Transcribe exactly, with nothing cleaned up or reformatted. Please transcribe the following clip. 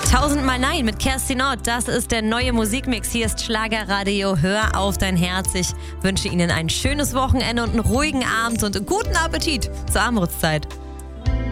Tausendmal Nein mit Kerstin Ott, das ist der neue Musikmix. Hier ist Schlagerradio, hör auf dein Herz. Ich wünsche Ihnen ein schönes Wochenende und einen ruhigen Abend und guten Appetit zur Armutszeit.